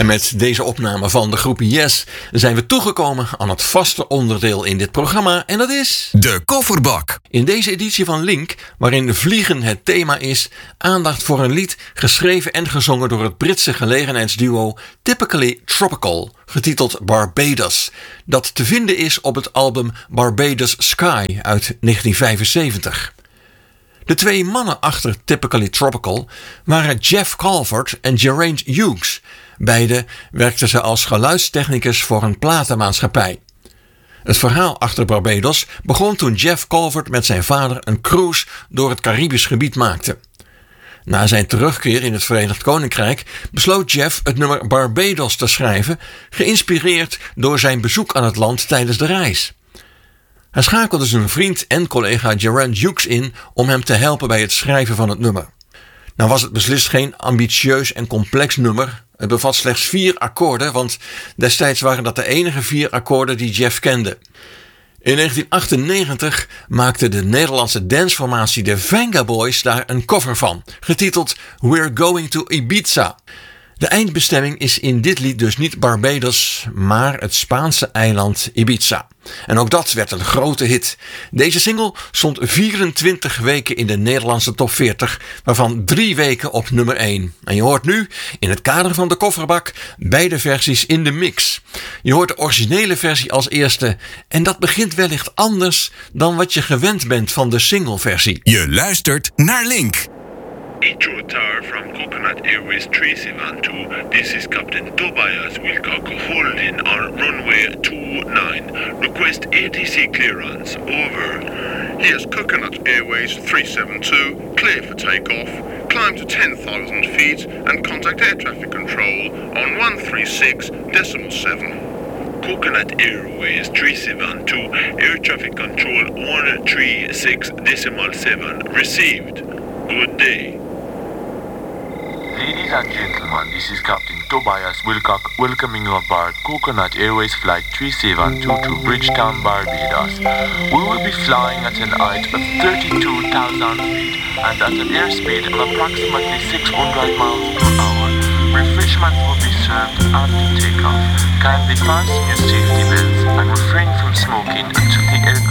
En met deze opname van de groep Yes zijn we toegekomen aan het vaste onderdeel in dit programma en dat is... De Kofferbak. In deze editie van Link, waarin vliegen het thema is, aandacht voor een lied geschreven en gezongen door het Britse gelegenheidsduo Typically Tropical, getiteld Barbados, dat te vinden is op het album Barbados Sky uit 1975. De twee mannen achter Typically Tropical waren Jeff Calvert en Geraint Hughes. Beide werkten ze als geluidstechnicus voor een platenmaatschappij. Het verhaal achter Barbados begon toen Jeff Calvert met zijn vader een cruise door het Caribisch gebied maakte. Na zijn terugkeer in het Verenigd Koninkrijk besloot Jeff het nummer Barbados te schrijven, geïnspireerd door zijn bezoek aan het land tijdens de reis. Hij schakelde zijn vriend en collega Geraint Hughes in om hem te helpen bij het schrijven van het nummer. Nou was het beslist geen ambitieus en complex nummer. Het bevat slechts 4 akkoorden, want destijds waren dat de enige 4 akkoorden die Jeff kende. In 1998 maakte de Nederlandse danceformatie de Venga Boys daar een cover van, getiteld We're Going to Ibiza. De eindbestemming is in dit lied dus niet Barbados, maar het Spaanse eiland Ibiza. En ook dat werd een grote hit. Deze single stond 24 weken in de Nederlandse top 40, waarvan 3 weken op nummer 1. En je hoort nu, in het kader van de Kofferbak, beide versies in de mix. Je hoort de originele versie als eerste en dat begint wellicht anders dan wat je gewend bent van de singleversie. Je luistert naar Link. Intro Tower from Coconut Airways 372. This is Captain Tobias Wilcock holding on runway 29. Request ATC clearance. Over. Here's Coconut Airways 372. Clear for takeoff. Climb to 10,000 feet and contact air traffic control on 136.7. Coconut Airways 372. Air traffic control 136.7. Received. Good day. Ladies and gentlemen, this is Captain Tobias Wilcock welcoming you aboard Coconut Airways Flight 372 to Bridgetown, Barbados. We will be flying at an height of 32,000 feet and at an airspeed of approximately 600 miles per hour. Refreshments will be served after takeoff. Kindly fasten your safety belts and refrain from smoking until the aircraft